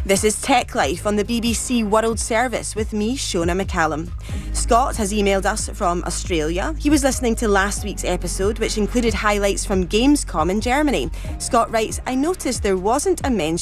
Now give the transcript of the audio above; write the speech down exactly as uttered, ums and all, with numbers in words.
This is Tech Life on the B B C World Service with me, Shona McCallum. Scott has emailed us from Australia. He was listening to last week's episode, which included highlights from Gamescom in Germany. Scott writes, I noticed there wasn't a mention